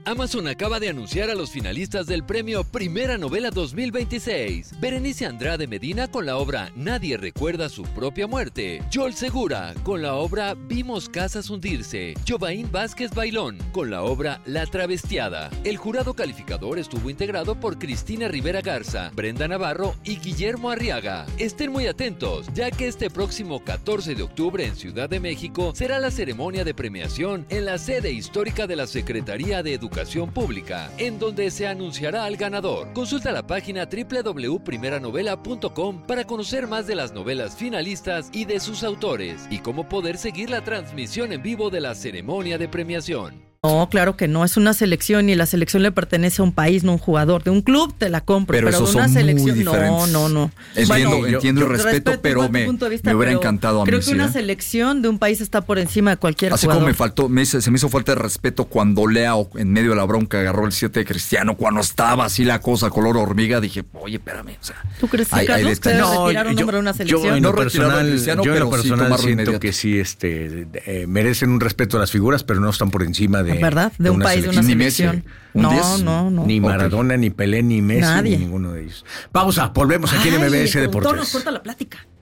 Amazon acaba de anunciar a los finalistas del premio Primera Novela 2026. Berenice Andrade Medina con la obra Nadie recuerda su propia muerte. Joel Segura con la obra Vimos casas hundirse. Jovaín Vázquez Bailón con la obra La travestiada. El jurado calificador estuvo integrado por Cristina Rivera Garza, Brenda Navarro y Guillermo Arriaga. Estén muy atentos, ya que este próximo 14 de octubre en Ciudad de México será la ceremonia de premiación en la sede histórica de la Secretaría de Educación Pública, en donde se anunciará al ganador. Consulta la página www.primeranovela.com para conocer más de las novelas finalistas y de sus autores, y cómo poder seguir la transmisión en vivo de la ceremonia de premiación. No, claro que no, es una selección y la selección le pertenece a un país, no a un jugador. De un club te la compro, pero esos de una son selección muy diferentes. No. Entiendo el respeto, pero me hubiera encantado a mí. Creo que una selección de un país está por encima de cualquier jugador. Así como se me hizo falta de respeto cuando Leao, en medio de la bronca, agarró el 7 de Cristiano, cuando estaba así la cosa color hormiga, dije, oye, espérame, o sea... ¿Tú crees que Carlos puede retirar un nombre de una selección? Yo en lo personal siento que sí merecen un respeto a las figuras, pero no están por encima de... ¿Verdad? De un país, de una selección. No. Ni Maradona, ni Pelé, ni Messi, ni ninguno de ellos. Pausa, volvemos aquí en MBS Deportes. Nos corta la plática.